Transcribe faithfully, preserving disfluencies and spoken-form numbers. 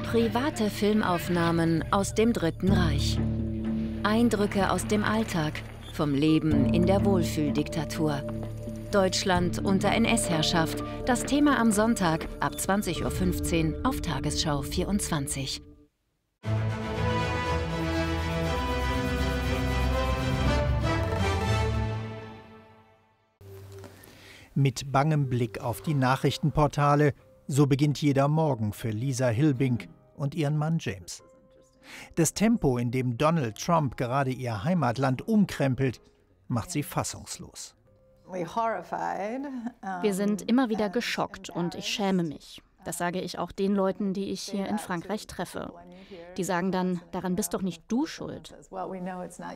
Private Filmaufnahmen aus dem Dritten Reich. Eindrücke aus dem Alltag, vom Leben in der Wohlfühldiktatur. Deutschland unter N S-Herrschaft, das Thema am Sonntag ab zwanzig Uhr fünfzehn auf Tagesschau vierundzwanzig. Mit bangem Blick auf die Nachrichtenportale, so beginnt jeder Morgen für Lisa Hilbink und ihren Mann James. Das Tempo, in dem Donald Trump gerade ihr Heimatland umkrempelt, macht sie fassungslos. Wir sind immer wieder geschockt und ich schäme mich. Das sage ich auch den Leuten, die ich hier in Frankreich treffe. Die sagen dann, daran bist doch nicht du schuld.